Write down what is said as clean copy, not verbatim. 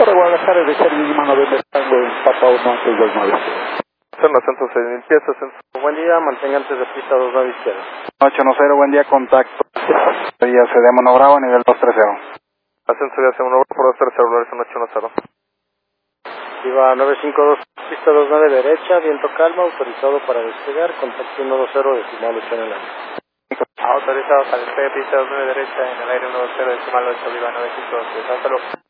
para Guadalajara, de ser Lima 90 Tango en Papa 1 antes 29. Zona 106 de limpieza, Buen día, mantenga antes de pista 29 izquierda. 810, buen día, contacto. Día Sedemo Bravo, nivel 230. Ascenso de Sedemo Bravo, por 230, celular 1810. Viva 952, pista 29 derecha, viento calma, autorizado para despegar, contacto 120, decimal 8 en el aire. Autorizado para despegar, pista 29 derecha, en el aire 120, decimal 8, viva 952, hasta luego.